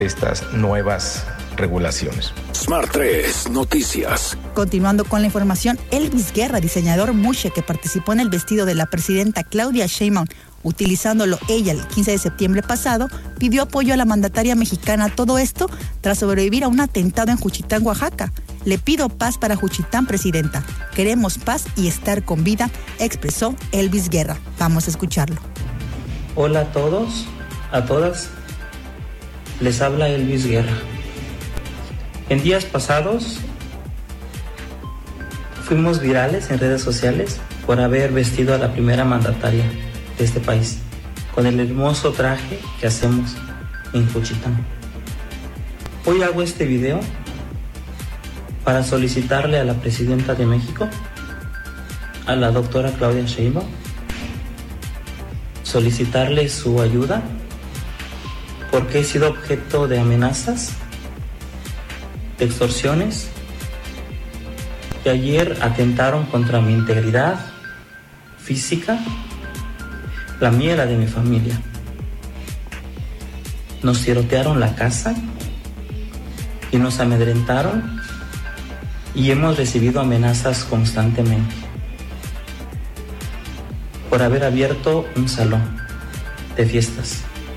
estas nuevas regulaciones. Smart 3 Noticias. Continuando con la información, Elvis Guerra, diseñador mushe que participó en el vestido de la presidenta Claudia Sheinbaum, utilizándolo ella el 15 de septiembre pasado, pidió apoyo a la mandataria mexicana. Todo esto tras sobrevivir a un atentado en Juchitán, Oaxaca. Le pido paz para Juchitán, presidenta. Queremos paz y estar con vida, expresó Elvis Guerra. Vamos a escucharlo. Hola a todos, a todas. Les habla Elvis Guerra. En días pasados fuimos virales en redes sociales por haber vestido a la primera mandataria de este país con el hermoso traje que hacemos en Juchitán. Hoy hago este video para solicitarle a la presidenta de México, a la doctora Claudia Sheinbaum, solicitarle su ayuda porque he sido objeto de amenazas, de extorsiones, que ayer atentaron contra mi integridad física, la mía y la de mi familia. Nos tirotearon la casa y nos amedrentaron y hemos recibido amenazas constantemente por haber abierto un salón de fiestas.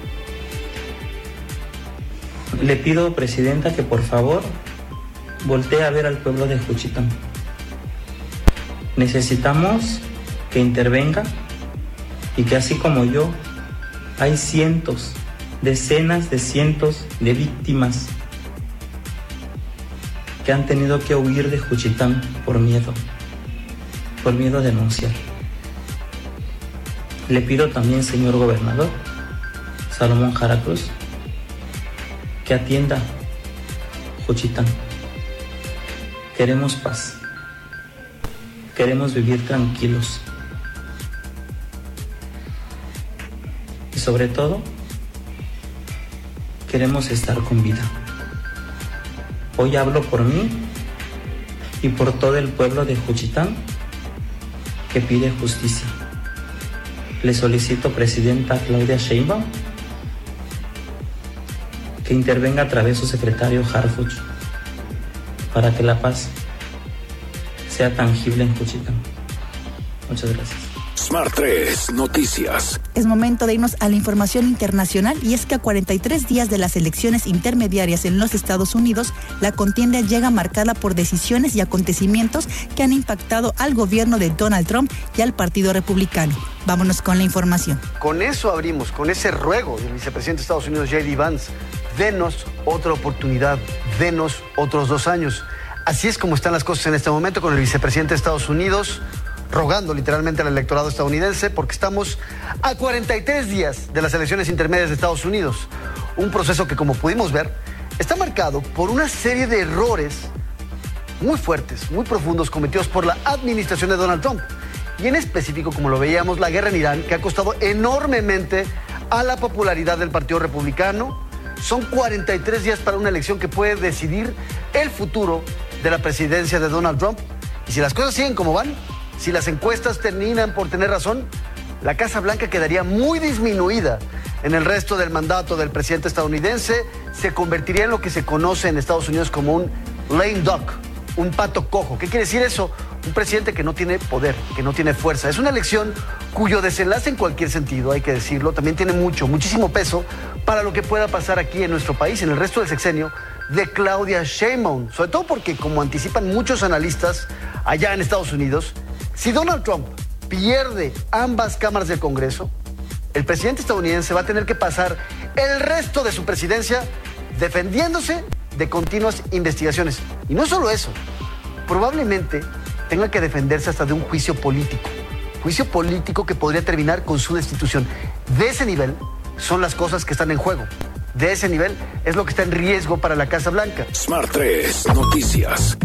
Le pido, presidenta, que por favor voltee a ver al pueblo de Juchitán. Necesitamos que intervenga y que así como yo, hay cientos, decenas de cientos de víctimas que han tenido que huir de Juchitán por miedo a denunciar. Le pido también, señor gobernador Salomón Jara Cruz, que atienda Juchitán. Queremos paz. Queremos vivir tranquilos. Y sobre todo, queremos estar con vida. Hoy hablo por mí y por todo el pueblo de Juchitán que pide justicia. Le solicito, presidenta Claudia Sheinbaum, que intervenga a través de su secretario Harfuch para que la paz sea tangible en Juchitán. Muchas gracias. Smart 3 Noticias. Es momento de irnos a la información internacional, y es que a 43 días de las elecciones intermediarias en los Estados Unidos, la contienda llega marcada por decisiones y acontecimientos que han impactado al gobierno de Donald Trump y al Partido Republicano. Vámonos con la información. Con eso abrimos, con ese ruego del vicepresidente de Estados Unidos, J.D. Vance: denos otra oportunidad, denos otros 2 años. Así es como están las cosas en este momento, con el vicepresidente de Estados Unidos rogando literalmente al electorado estadounidense, porque estamos a 43 días de las elecciones intermedias de Estados Unidos. Un proceso que, como pudimos ver, está marcado por una serie de errores muy fuertes, muy profundos, cometidos por la administración de Donald Trump. Y en específico, como lo veíamos, la guerra en Irán, que ha costado enormemente a la popularidad del Partido Republicano. Son 43 días para una elección que puede decidir el futuro de la presidencia de Donald Trump. Y si las cosas siguen como van, si las encuestas terminan por tener razón, la Casa Blanca quedaría muy disminuida en el resto del mandato del presidente estadounidense. Se convertiría en lo que se conoce en Estados Unidos como un lame duck, un pato cojo. ¿Qué quiere decir eso? Un presidente que no tiene poder, que no tiene fuerza. Es una elección cuyo desenlace, en cualquier sentido, hay que decirlo, también tiene muchísimo peso para lo que pueda pasar aquí en nuestro país, en el resto del sexenio de Claudia Sheinbaum. Sobre todo porque, como anticipan muchos analistas allá en Estados Unidos, si Donald Trump pierde ambas cámaras del Congreso, el presidente estadounidense va a tener que pasar el resto de su presidencia defendiéndose de continuas investigaciones. Y no solo eso, probablemente tenga que defenderse hasta de un juicio político que podría terminar con su destitución. De ese nivel son las cosas que están en juego. De ese nivel es lo que está en riesgo para la Casa Blanca. Smart 3 Noticias.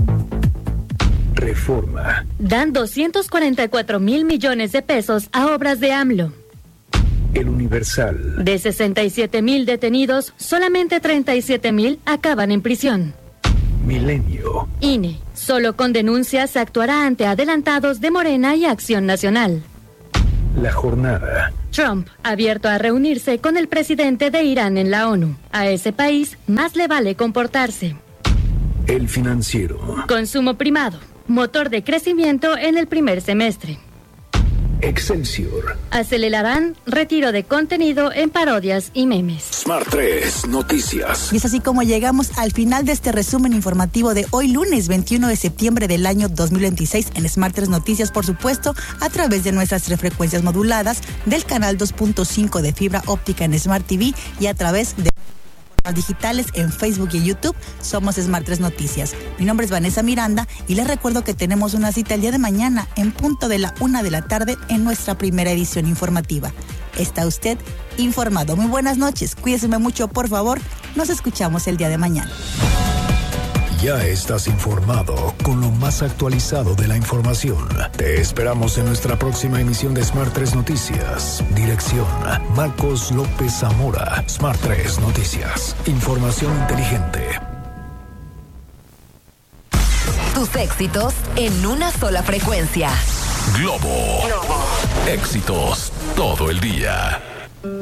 Reforma. Dan 244,000 millones de pesos a obras de AMLO. El Universal. De 67,000 detenidos, solamente 37,000 acaban en prisión. Milenio. INE. Solo con denuncias se actuará ante adelantados de Morena y Acción Nacional. La Jornada. Trump, abierto a reunirse con el presidente de Irán en la ONU. A ese país más le vale comportarse. El Financiero. Consumo primado, motor de crecimiento en el primer semestre. Excelsior. Acelerarán retiro de contenido en parodias y memes. Smart 3 Noticias. Y es así como llegamos al final de este resumen informativo de hoy lunes 21 de septiembre del año 2026 en Smart 3 Noticias, por supuesto, a través de nuestras frecuencias moduladas del canal 2.5 de fibra óptica en Smart TV y a través de digitales en Facebook y en YouTube. Somos Smart 3 Noticias. Mi nombre es Vanessa Miranda y les recuerdo que tenemos una cita el día de mañana en punto de la 1 de la tarde en nuestra primera edición informativa. Está usted informado. Muy buenas noches. Cuídese mucho, por favor. Nos escuchamos el día de mañana. Ya estás informado con lo más actualizado de la información. Te esperamos en nuestra próxima emisión de Smart 3 Noticias. Dirección: Marcos López Zamora. Smart 3 Noticias. Información inteligente. Tus éxitos en una sola frecuencia. Globo. Éxitos todo el día.